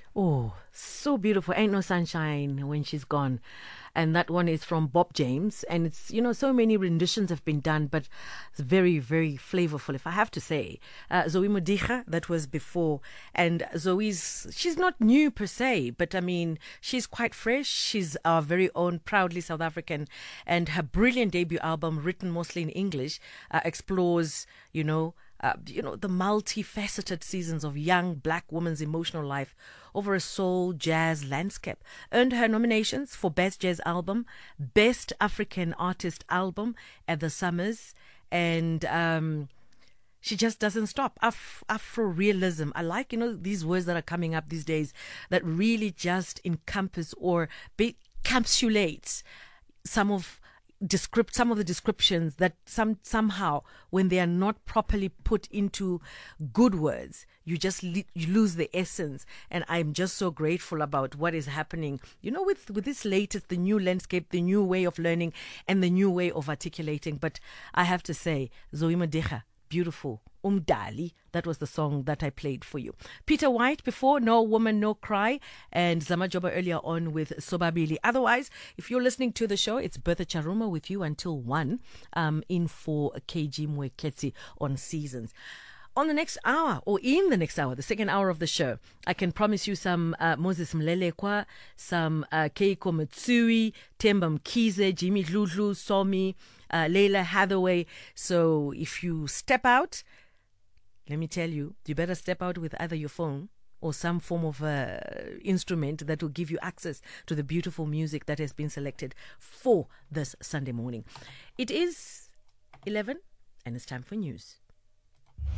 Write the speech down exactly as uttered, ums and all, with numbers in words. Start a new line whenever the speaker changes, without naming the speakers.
Oh, so beautiful. Ain't no sunshine when she's gone. And that one is from Bob James. And it's, you know, so many renditions have been done, but it's very, very flavorful, if I have to say. Uh, Zoe Modiga, that was before. And Zoe's, she's not new per se, but I mean, she's quite fresh. She's our very own, proudly South African. And her brilliant debut album, written mostly in English, uh, explores, you know, Uh, you know, the multifaceted seasons of young black woman's emotional life over a soul jazz landscape. Earned her nominations for Best Jazz Album, Best African Artist Album at the Summers, and um, she just doesn't stop. Af- Afro-realism. I like, you know, these words that are coming up these days that really just encompass or be- encapsulates some of descript some of the descriptions that some somehow when they are not properly put into good words, you just le- you lose the essence. And I'm just so grateful about what is happening, you know, with with this latest, the new landscape, the new way of learning, and the new way of articulating. But I have to say, Zoe Modiga, beautiful. Umdali, that was the song that I played for you. Peter White before, No Woman, No Cry, and Zamajoba earlier on with Sobabili. Otherwise, if you're listening to the show, it's Bertha Charuma with you until one, um, in for K G Mweketsi on Seasons. On the next hour, or in the next hour, the second hour of the show, I can promise you some uh, Moses Mlelekwa, some uh, Keiko Matsui, Temba Mkize, Jimmy Dludlu, Somi, uh, Leila Hathaway. So if you step out, let me tell you, you better step out with either your phone or some form of uh, instrument that will give you access to the beautiful music that has been selected for this Sunday morning. It is eleven and it's time for news.